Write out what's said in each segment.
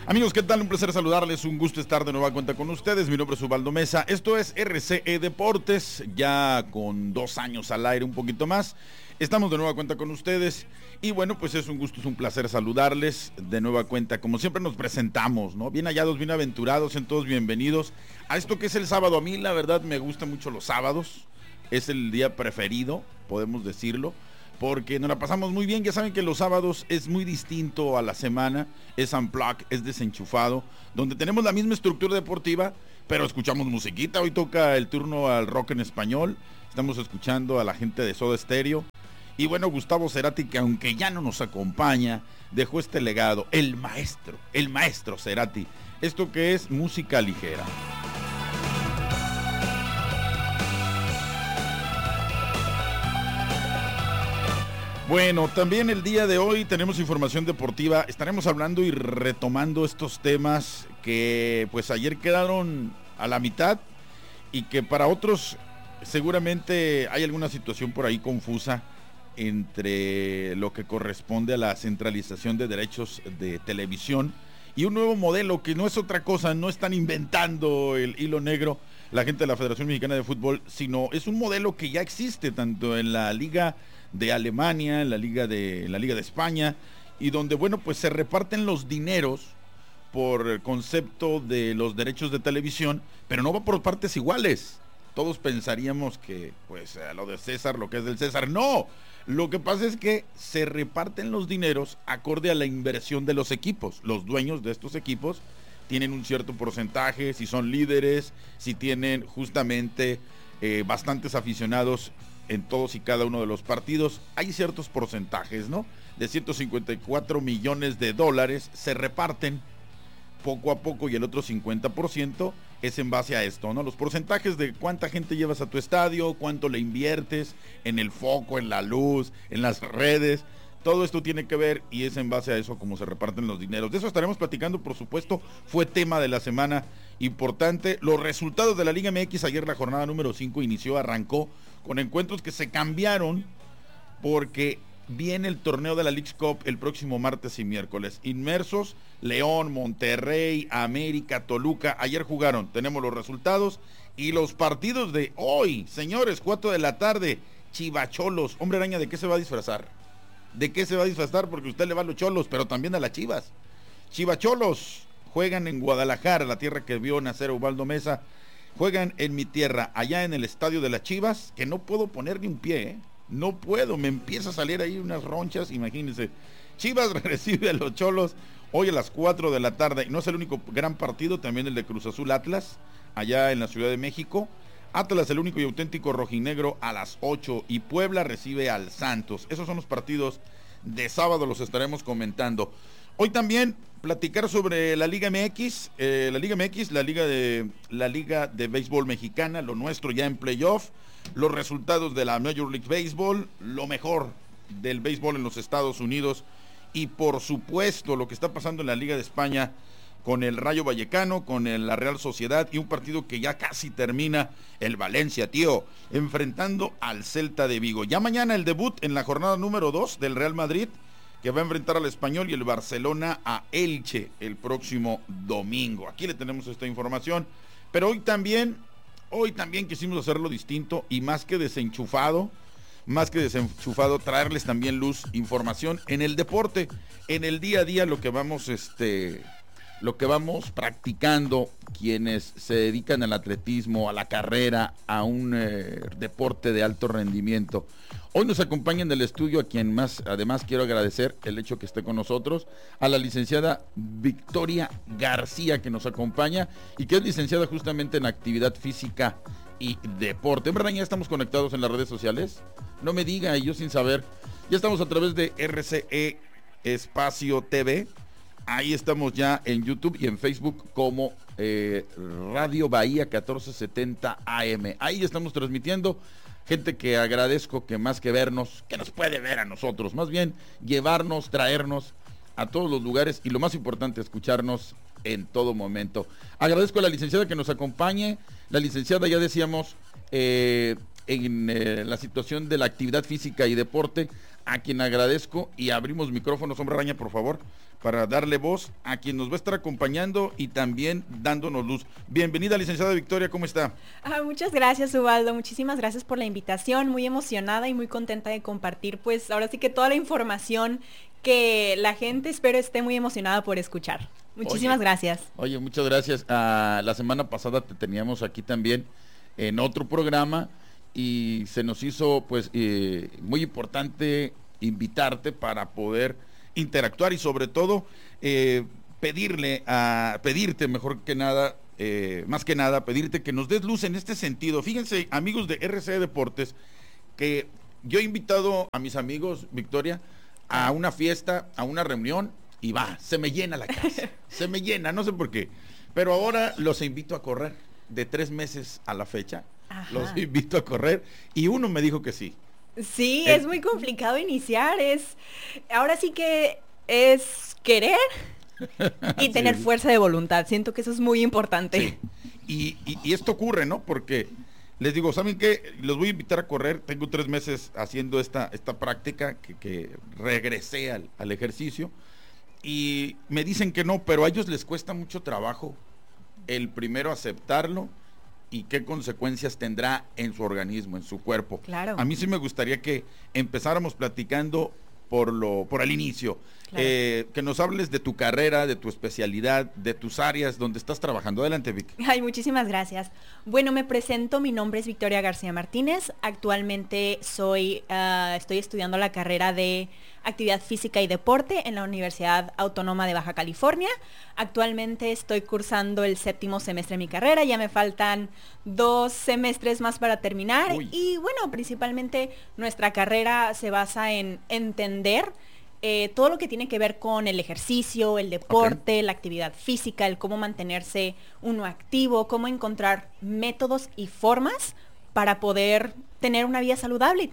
Amigos, ¿qué tal? Un placer saludarles, un gusto estar de nueva cuenta con ustedes. Mi nombre es Ubaldo Mesa, esto es RCE Deportes, ya con 2 años al aire, un poquito más. Estamos de nueva cuenta con ustedes y bueno, pues es un gusto, es un placer saludarles de nueva cuenta. Como siempre nos presentamos, ¿no? Bien hallados, bien aventurados, sean todos bienvenidos a esto que es el sábado. A mí la verdad me gustan mucho los sábados, es el día preferido, podemos decirlo, porque nos la pasamos muy bien. Ya saben que los sábados es muy distinto a la semana, es unplugged, es desenchufado, donde tenemos la misma estructura deportiva, pero escuchamos musiquita. Hoy toca el turno al rock en español, estamos escuchando a la gente de Soda Stereo, y bueno, Gustavo Cerati, que aunque ya no nos acompaña, dejó este legado, el maestro Cerati, esto que es música ligera. Bueno, también el día de hoy tenemos información deportiva. Estaremos hablando y retomando estos temas que pues ayer quedaron a la mitad y que para otros seguramente hay alguna situación por ahí confusa entre lo que corresponde a la centralización de derechos de televisión y un nuevo modelo que no es otra cosa, no están inventando el hilo negro la gente de la Federación Mexicana de Fútbol, sino es un modelo que ya existe tanto en la Liga de Alemania, en la Liga de España, y donde bueno, pues se reparten los dineros por el concepto de los derechos de televisión, pero no va por partes iguales. Todos pensaríamos que pues lo de César, lo que es del César, no. Lo que pasa es que se reparten los dineros acorde a la inversión de los equipos. Los dueños de estos equipos tienen un cierto porcentaje, si son líderes, si tienen justamente bastantes aficionados en todos y cada uno de los partidos. Hay ciertos porcentajes, ¿no? De 154 millones de dólares se reparten poco a poco y el otro 50% es en base a esto, ¿no? Los porcentajes de cuánta gente llevas a tu estadio, cuánto le inviertes en el foco, en la luz, en las redes. Todo esto tiene que ver y es en base a eso como se reparten los dineros. De eso estaremos platicando, por supuesto. Fue tema de la semana importante. Los resultados de la Liga MX, ayer la jornada número 5 arrancó con encuentros que se cambiaron porque viene el torneo de la Leagues Cup el próximo martes y miércoles. Inmersos, León, Monterrey, América, Toluca. Ayer jugaron, tenemos los resultados y los partidos de hoy. Señores, 4 de la tarde, Chivacholos. Hombre araña, ¿de qué se va a disfrazar? ¿De qué se va a disfrazar? Porque usted le va a los Cholos, pero también a las Chivas. Chivacholos juegan en Guadalajara, la tierra que vio nacer Ubaldo Mesa. Juegan en mi tierra, allá en el estadio de las Chivas, que no puedo poner ni un pie, ¿eh? No puedo, me empieza a salir ahí unas ronchas, imagínense. Chivas recibe a los Cholos hoy a las 4 de la tarde. Y no es el único gran partido, también el de Cruz Azul Atlas, allá en la Ciudad de México. Atlas, el único y auténtico rojinegro, a las 8. Y Puebla recibe al Santos. Esos son los partidos de sábado, los estaremos comentando. Hoy también platicar sobre la Liga MX, la Liga de Béisbol Mexicana, lo nuestro ya en playoff, los resultados de la Major League Baseball, lo mejor del béisbol en los Estados Unidos y por supuesto lo que está pasando en la Liga de España con el Rayo Vallecano, con la Real Sociedad y un partido que ya casi termina, el Valencia, tío, enfrentando al Celta de Vigo. Ya mañana el debut en la jornada número 2 del Real Madrid, que va a enfrentar al Español, y el Barcelona a Elche el próximo domingo. Aquí le tenemos esta información, pero hoy también quisimos hacerlo distinto y más que desenchufado, traerles también luz, información en el deporte, en el día a día, lo que vamos practicando quienes se dedican al atletismo, a la carrera, a un deporte de alto rendimiento. Hoy nos acompaña en el estudio, a quien además quiero agradecer el hecho que esté con nosotros, a la licenciada Victoria García, que nos acompaña y que es licenciada justamente en actividad física y deporte. En verdad, ya estamos conectados en las redes sociales. No me diga, y yo sin saber. Ya estamos a través de RCE Espacio TV. Ahí estamos ya en YouTube y en Facebook como Radio Bahía 1470 AM. Ahí estamos transmitiendo. Gente que agradezco que más que vernos, que nos puede ver a nosotros, más bien llevarnos, traernos a todos los lugares y lo más importante, escucharnos en todo momento. Agradezco a la licenciada que nos acompañe. La licenciada, ya decíamos, en la situación de la actividad física y deporte, a quien agradezco, y abrimos micrófonos, hombre araña, por favor, para darle voz a quien nos va a estar acompañando y también dándonos luz. Bienvenida, licenciada Victoria, ¿cómo está? Muchas gracias, Ubaldo, muchísimas gracias por la invitación, muy emocionada y muy contenta de compartir, pues ahora sí que toda la información que la gente espero esté muy emocionada por escuchar. Muchísimas gracias. Oye, muchas gracias. La semana pasada te teníamos aquí también en otro programa y se nos hizo pues muy importante invitarte para poder interactuar y sobre todo pedirte mejor que nada, más que nada, pedirte que nos des luz en este sentido. Fíjense, amigos de RCE Deportes, que yo he invitado a mis amigos, Victoria, a una fiesta, a una reunión, y se me llena la casa, se me llena, no sé por qué, pero ahora los invito a correr, de 3 meses a la fecha. Ajá. Los invito a correr, y uno me dijo que sí. Sí, es muy complicado iniciar, ahora sí que es querer y tener fuerza de voluntad, siento que eso es muy importante. Sí. Y esto ocurre, ¿no? Porque les digo, ¿saben qué? Los voy a invitar a correr, tengo 3 meses haciendo esta práctica, que regresé al ejercicio, y me dicen que no, pero a ellos les cuesta mucho trabajo el primero aceptarlo, y qué consecuencias tendrá en su organismo, en su cuerpo. Claro. A mí sí me gustaría que empezáramos platicando por el inicio. Claro. Que nos hables de tu carrera, de tu especialidad, de tus áreas donde estás trabajando. Adelante, Vic. Ay, muchísimas gracias. Bueno, me presento, mi nombre es Victoria García Martínez. Actualmente estoy estudiando la carrera de Actividad Física y Deporte en la Universidad Autónoma de Baja California. Actualmente estoy cursando el 7º semestre de mi carrera, ya me faltan 2 semestres más para terminar. Uy. Y bueno, principalmente nuestra carrera se basa en entender todo lo que tiene que ver con el ejercicio, el deporte, la actividad física, el cómo mantenerse uno activo, cómo encontrar métodos y formas para poder tener una vida saludable y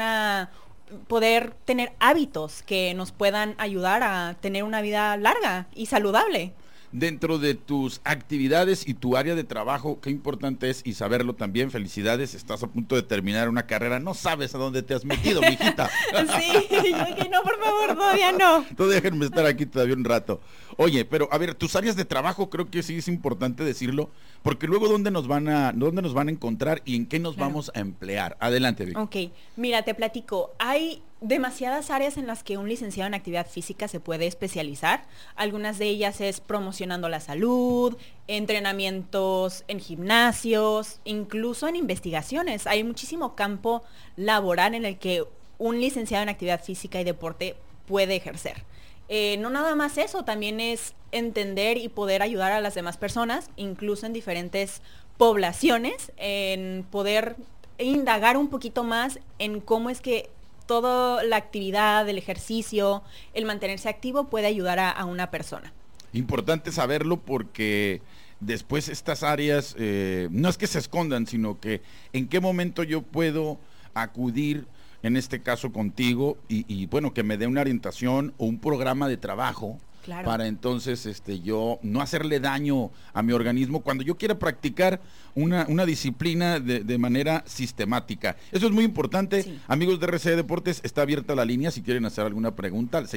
poder tener hábitos que nos puedan ayudar a tener una vida larga y saludable. Dentro de tus actividades y tu área de trabajo, qué importante es, y saberlo también, felicidades, estás a punto de terminar una carrera, no sabes a dónde te has metido, mijita. Sí, yo dije, no, por favor, todavía no. Tú déjenme estar aquí todavía un rato. Oye, pero a ver, tus áreas de trabajo, creo que sí es importante decirlo, porque luego dónde nos van a encontrar y en qué nos vamos a emplear. Adelante, Vic. Ok, mira, te platico, hay demasiadas áreas en las que un licenciado en actividad física se puede especializar. Algunas de ellas es promocionando la salud, entrenamientos en gimnasios, incluso en investigaciones. Hay muchísimo campo laboral en el que un licenciado en actividad física y deporte puede ejercer. No nada más eso, también es entender y poder ayudar a las demás personas, incluso en diferentes poblaciones, en poder indagar un poquito más en cómo es que toda la actividad, el ejercicio, el mantenerse activo puede ayudar a una persona. Importante saberlo porque después estas áreas no es que se escondan, sino que en qué momento yo puedo acudir, en este caso contigo, y bueno, que me dé una orientación o un programa de trabajo. Claro. Para entonces yo no hacerle daño a mi organismo cuando yo quiera practicar una disciplina de manera sistemática. Eso es muy importante. Sí. Amigos de RCE Deportes, está abierta la línea si quieren hacer alguna pregunta al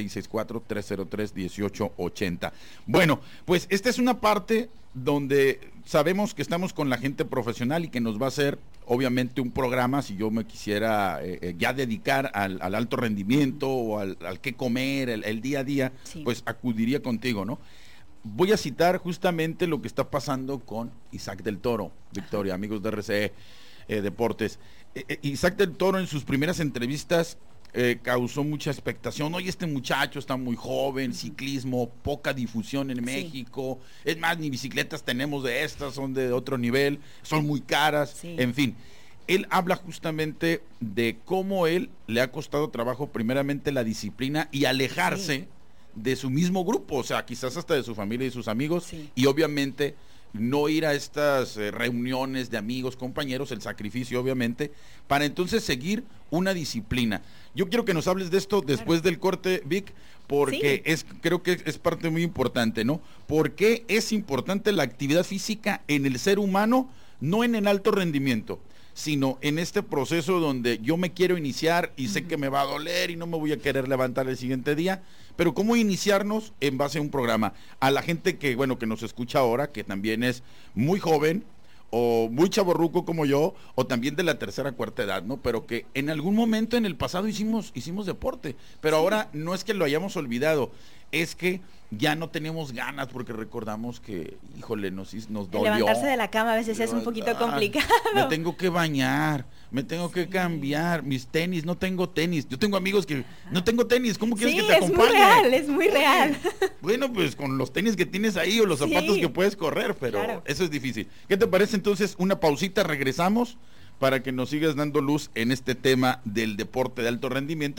664-303-1880. Bueno, pues esta es una parte donde sabemos que estamos con la gente profesional y que nos va a hacer obviamente un programa, si yo me quisiera ya dedicar al alto rendimiento o al qué comer, el día a día, sí, pues acudiría contigo, ¿no? Voy a citar justamente lo que está pasando con Isaac del Toro, Victoria. Ajá. Amigos de RCE Deportes. Isaac del Toro en sus primeras entrevistas causó mucha expectación. Oye, este muchacho está muy joven, ciclismo, poca difusión en México, sí, es más, ni bicicletas tenemos de estas, son de otro nivel, son muy caras, sí, en fin. Él habla justamente de cómo él le ha costado trabajo primeramente la disciplina y alejarse, sí, de su mismo grupo, o sea, quizás hasta de su familia y sus amigos, sí, y obviamente no ir a estas reuniones de amigos, compañeros, el sacrificio obviamente, para entonces seguir una disciplina. Yo quiero que nos hables de esto después del corte, Vic, porque sí, creo que es parte muy importante, ¿no? ¿Por qué es importante la actividad física en el ser humano, no en el alto rendimiento? sino en este proceso donde yo me quiero iniciar y sé que me va a doler y no me voy a querer levantar el siguiente día, pero cómo iniciarnos en base a un programa. A la gente que, bueno, que nos escucha ahora, que también es muy joven, o muy chavorruco como yo, o también de la tercera, cuarta edad, ¿no? Pero que en algún momento en el pasado hicimos deporte, pero ahora no es que lo hayamos olvidado, es que ya no tenemos ganas porque recordamos que, híjole, nos dolió. Levantarse de la cama a veces es un poquito complicado. Me tengo que bañar, me tengo que cambiar, mis tenis, no tengo tenis. Yo tengo amigos que no tengo tenis, ¿cómo quieres que te acompañe? Es muy real. Bueno, pues con los tenis que tienes ahí o los zapatos que puedes correr, pero claro, eso es difícil. ¿Qué te parece entonces? Una pausita, regresamos para que nos sigas dando luz en este tema del deporte de alto rendimiento.